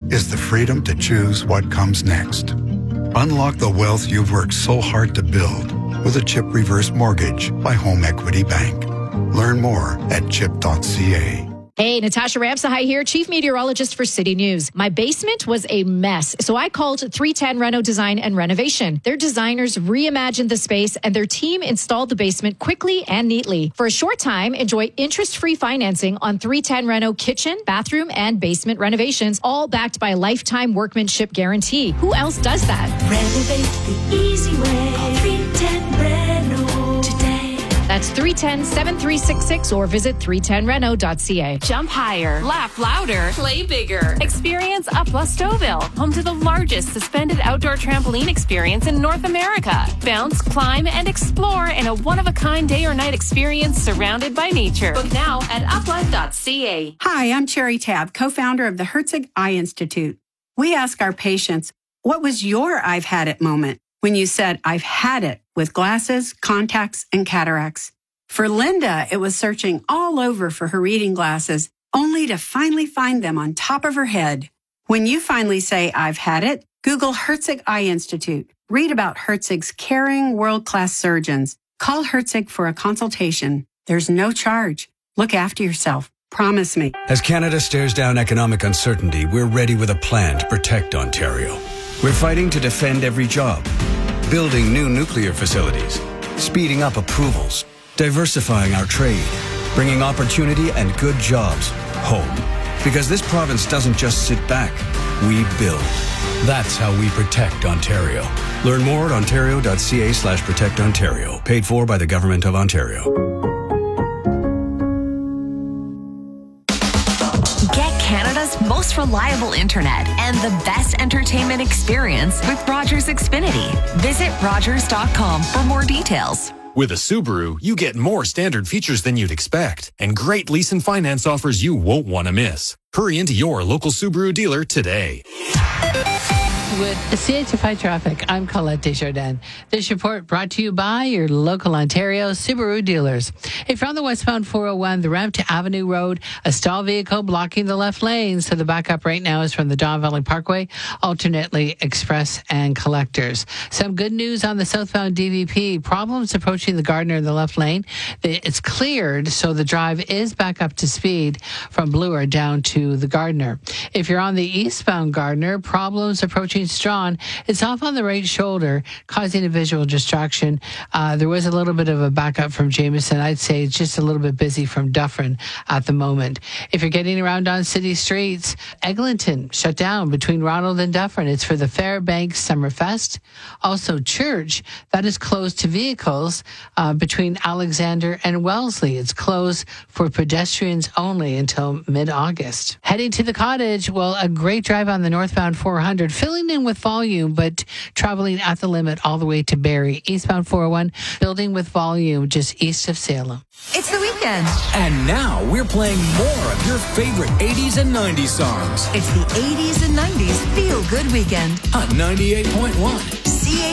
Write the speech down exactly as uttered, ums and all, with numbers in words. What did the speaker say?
is the freedom to choose what comes next. Unlock the wealth you've worked so hard to build with a CHIP reverse mortgage by Home Equity Bank. Learn more at chip dot c a. Hey, Natasha Ramsahai here, Chief Meteorologist for City News. My basement was a mess, so I called three ten Reno Design and Renovation. Their designers reimagined the space, and their team installed the basement quickly and neatly. For a short time, enjoy interest-free financing on three ten Reno kitchen, bathroom, and basement renovations, all backed by a lifetime workmanship guarantee. Who else does that? Renovate the easy way. Call three ten Reno today. That's three one zero, seven three six six or visit three ten reno dot c a. Jump higher, laugh louder, play bigger. Experience Upla Stouffville, home to the largest suspended outdoor trampoline experience in North America. Bounce, climb, and explore in a one-of-a-kind day or night experience surrounded by nature. Book now at upla dot c a. Hi, I'm Cherry Tab, co-founder of the Herzig Eye Institute. We ask our patients, what was your I've had it moment when you said, I've had it with glasses, contacts, and cataracts? For Linda, it was searching all over for her reading glasses, only to finally find them on top of her head. When you finally say, I've had it, Google Herzig Eye Institute. Read about Herzig's caring, world-class surgeons. Call Herzig for a consultation. There's no charge. Look after yourself. Promise me. As Canada stares down economic uncertainty, we're ready with a plan to protect Ontario. We're fighting to defend every job, building new nuclear facilities, speeding up approvals, diversifying our trade, bringing opportunity and good jobs home. Because this province doesn't just sit back, we build. That's how we protect Ontario. Learn more at ontario dot c a slash protect Ontario. Paid for by the Government of Ontario. Get Canada's most reliable internet and the best entertainment experience with Rogers Xfinity. Visit rogers dot com for more details. With a Subaru, you get more standard features than you'd expect and great lease and finance offers you won't want to miss. Hurry into your local Subaru dealer today. With C H F I Traffic, I'm Colette Desjardins. This report brought to you by your local Ontario Subaru dealers. If you're on the westbound four oh one, the ramp to Avenue Road, a stall vehicle blocking the left lane, so the backup right now is from the Don Valley Parkway, alternately Express and Collectors. Some good news on the southbound D V P. Problems approaching the Gardiner in the left lane. It's cleared, so the drive is back up to speed from Bloor down to the Gardiner. If you're on the eastbound Gardiner, problems approaching Strawn. It's off on the right shoulder, causing a visual distraction. Uh, there was a little bit of a backup from Jameson. I'd say it's just a little bit busy from Dufferin at the moment. If you're getting around on city streets, Eglinton shut down between Ronald and Dufferin. It's for the Fairbanks Summerfest. Also, Church, that is closed to vehicles uh, between Alexander and Wellesley. It's closed for pedestrians only until mid-August. Heading to the Cottage, well, a great drive on the northbound four hundred, filling in with volume, but traveling at the limit all the way to Barrie. Eastbound four oh one, building with volume just east of Salem. It's the weekend. And now we're playing more of your favorite eighties and nineties songs. It's the eighties and nineties Feel Good Weekend on ninety-eight point one. C